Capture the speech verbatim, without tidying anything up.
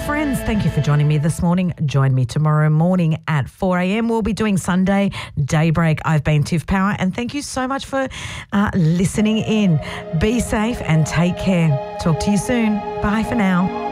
friends, thank you for joining me this morning. Join me tomorrow morning at four a.m. We'll be doing Sunday Daybreak. I've been Tiff Power, and thank you so much for uh, listening in. Be safe and take care. Talk to you soon. Bye for now.